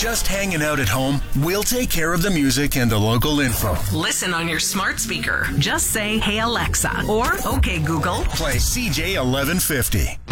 just hanging out at home, we'll take care of the music and the local info. Listen on your smart speaker. Just say, "Hey Alexa," or "Okay Google." Play CJ 1150.